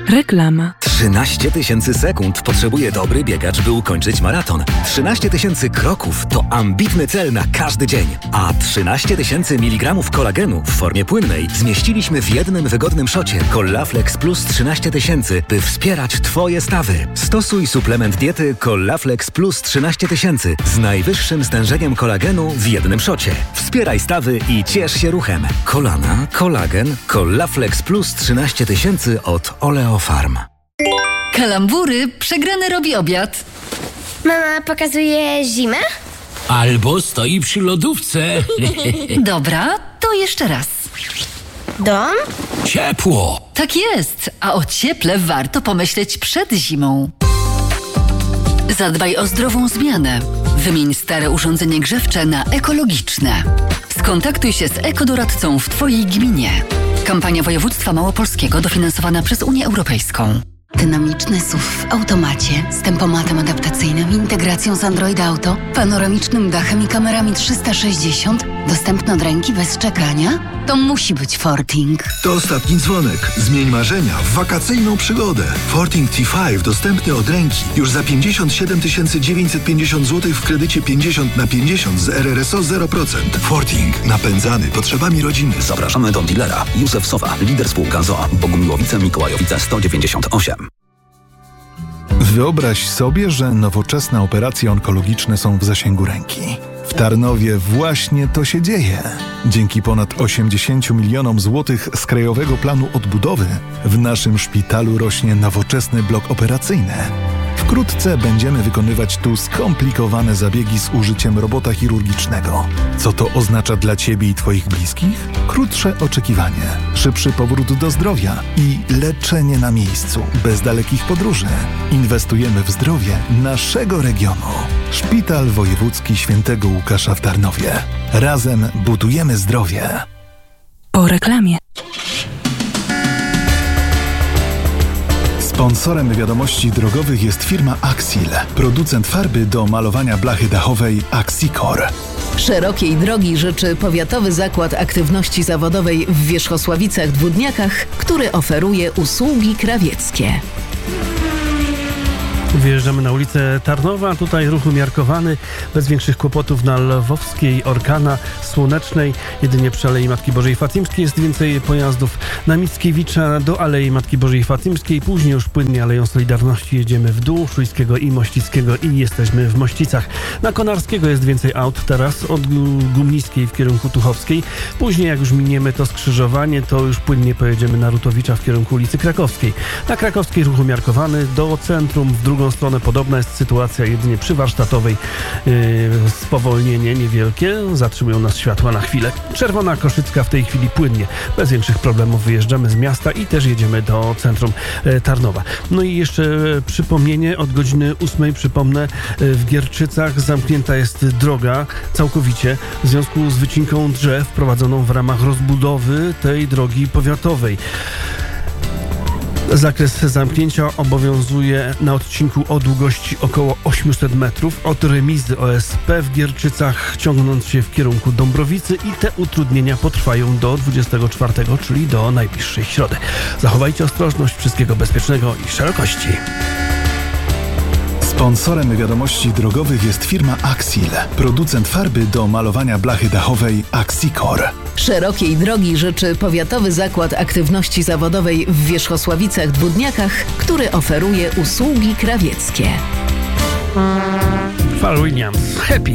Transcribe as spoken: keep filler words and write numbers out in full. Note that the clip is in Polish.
Reklama. trzynaście tysięcy sekund potrzebuje dobry biegacz, by ukończyć maraton. trzynaście tysięcy kroków to ambitny cel na każdy dzień. A trzynaście tysięcy miligramów kolagenu w formie płynnej zmieściliśmy w jednym wygodnym szocie Collaflex Plus trzynaście tysięcy, by wspierać Twoje stawy. Stosuj suplement diety Collaflex Plus trzynaście tysięcy z najwyższym stężeniem kolagenu w jednym szocie. Wspieraj stawy i ciesz się ruchem. Kolana, kolagen, Collaflex Plus trzynaście tysięcy od Oleofarm. Kalambury, przegrany robi obiad. Mama pokazuje zimę? Albo stoi przy lodówce. Dobra, to jeszcze raz. Dom? Ciepło. Tak jest, a o cieple warto pomyśleć przed zimą. Zadbaj o zdrową zmianę. Wymień stare urządzenie grzewcze na ekologiczne. Skontaktuj się z ekodoradcą w Twojej gminie. Kampania województwa małopolskiego dofinansowana przez Unię Europejską. Dynamiczny S U V w automacie z tempomatem adaptacyjnym, integracją z Android Auto, panoramicznym dachem i kamerami trzysta sześćdziesiąt, dostępny od ręki bez czekania? To musi być Forting. To ostatni dzwonek. Zmień marzenia w wakacyjną przygodę. Forting T pięć dostępny od ręki już za pięćdziesiąt siedem tysięcy dziewięćset pięćdziesiąt złotych w kredycie pięćdziesiąt na pięćdziesiąt z R R S O zero procent. Forting. Napędzany potrzebami rodziny. Zapraszamy do dealera. Józef Sowa, lider spółka Z O A. Bogumiłowice, Mikołajowice sto dziewięćdziesiąt osiem. Wyobraź sobie, że nowoczesne operacje onkologiczne są w zasięgu ręki. W Tarnowie właśnie to się dzieje. Dzięki ponad osiemdziesięciu milionom złotych z Krajowego Planu Odbudowy w naszym szpitalu rośnie nowoczesny blok operacyjny. Wkrótce będziemy wykonywać tu skomplikowane zabiegi z użyciem robota chirurgicznego. Co to oznacza dla Ciebie i Twoich bliskich? Krótsze oczekiwanie, szybszy powrót do zdrowia i leczenie na miejscu, bez dalekich podróży. Inwestujemy w zdrowie naszego regionu. Szpital Wojewódzki Świętego Łukasza w Tarnowie. Razem budujemy zdrowie. Po reklamie. Sponsorem wiadomości drogowych jest firma Axil, producent farby do malowania blachy dachowej Axicor. Szerokiej drogi życzy Powiatowy Zakład Aktywności Zawodowej w Wierzchosławicach-Dwódniakach, który oferuje usługi krawieckie. Wjeżdżamy na ulicę Tarnowa, tutaj ruch umiarkowany, bez większych kłopotów na Lwowskiej, Orkana, Słonecznej, jedynie przy Alei Matki Bożej Fatymskiej jest więcej pojazdów. Na Mickiewicza do Alei Matki Bożej Fatymskiej, później już płynnie Aleją Solidarności jedziemy w dół, Szujskiego i Mościckiego i jesteśmy w Mościcach. Na Konarskiego jest więcej aut teraz, od Gumniskiej w kierunku Tuchowskiej, później jak już miniemy to skrzyżowanie, to już płynnie pojedziemy na Rutowicza w kierunku ulicy Krakowskiej. Na Krakowskiej ruch umiarkowany, do centrum w drugą stronę podobna jest sytuacja, jedynie przy Warsztatowej yy, spowolnienie niewielkie, zatrzymują nas światła na chwilę. Czerwona Koszycka w tej chwili płynnie, bez większych problemów wyjeżdżamy z miasta i też jedziemy do centrum yy, Tarnowa. No i jeszcze yy, przypomnienie, od godziny ósmej przypomnę, yy, w Gierczycach zamknięta jest droga całkowicie w związku z wycinką drzew prowadzoną w ramach rozbudowy tej drogi powiatowej. Zakres zamknięcia obowiązuje na odcinku o długości około osiemset metrów od remizy O S P w Gierczycach, ciągnąc się w kierunku Dąbrowicy i te utrudnienia potrwają do dwudziestego czwartego, czyli do najbliższej środy. Zachowajcie ostrożność, wszystkiego bezpiecznego i szerokości. Sponsorem wiadomości drogowych jest firma Axil, producent farby do malowania blachy dachowej Axicor. Szerokiej drogi życzy Powiatowy Zakład Aktywności Zawodowej w Wierzchosławicach-Dwódniakach, który oferuje usługi krawieckie. Pharrell Williams, Happy.